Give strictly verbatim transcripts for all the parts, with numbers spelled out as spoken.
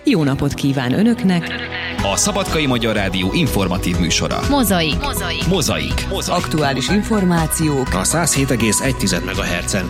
jó napot kíván Önöknek! A Szabadkai Magyar Rádió informatív műsora. Mozaik. Mozaik. Mozaik. Mozaik. Aktuális információk A száz hét egész egy megahertzen.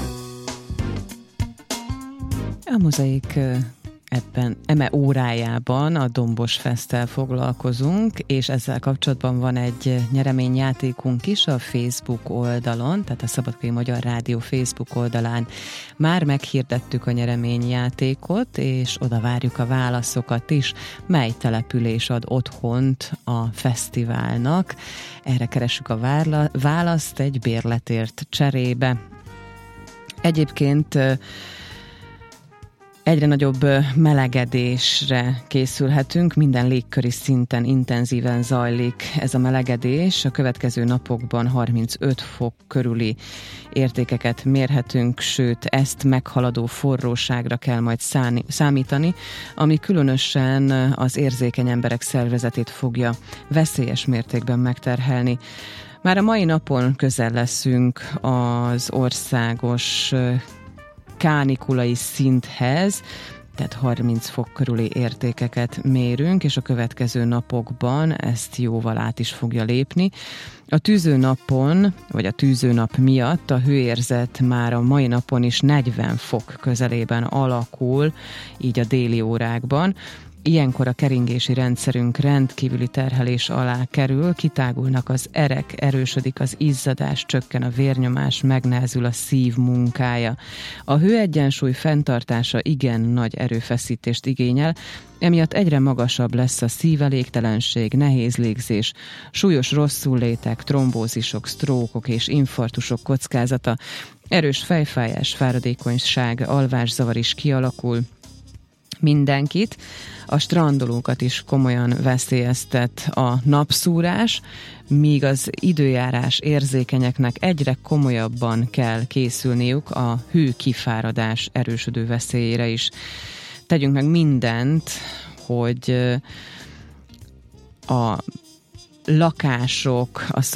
A Mozaik ebben eme órájában a Dombos Festtel foglalkozunk, és ezzel kapcsolatban van egy nyereményjátékunk is a Facebook oldalon, tehát a Szabadkai Magyar Rádió Facebook oldalán már meghirdettük a nyereményjátékot, és oda várjuk a válaszokat is, mely település ad otthont a fesztiválnak. Erre keressük a választ egy bérletért cserébe. Egyébként egyre nagyobb melegedésre készülhetünk, minden légköri szinten intenzíven zajlik ez a melegedés. A következő napokban harmincöt fok körüli értékeket mérhetünk, sőt ezt meghaladó forróságra kell majd számítani, ami különösen az érzékeny emberek szervezetét fogja veszélyes mértékben megterhelni. Már a mai napon közel leszünk az országos kánikulai szinthez, tehát harminc fok körüli értékeket mérünk, és a következő napokban ezt jóval át is fogja lépni. A tűzőnapon, vagy a tűzőnap miatt a hőérzet már a mai napon is negyven fok közelében alakul, így a déli órákban. Ilyenkor a keringési rendszerünk rendkívüli terhelés alá kerül, kitágulnak az erek, erősödik az izzadás, csökken a vérnyomás, megnehezül a szív munkája. A hőegyensúly fenntartása igen nagy erőfeszítést igényel, emiatt egyre magasabb lesz a szívelégtelenség, nehéz légzés, súlyos rosszullétek, trombózisok, sztrókok és infarktusok kockázata, erős fejfájás, fáradékonyság, alvászavar is kialakul. Mindenkit, a strandolókat is komolyan veszélyeztet a napszúrás, míg az időjárás érzékenyeknek egyre komolyabban kell készülniük a hőkifáradás erősödő veszélyére is. Tegyünk meg mindent, hogy a lakások, a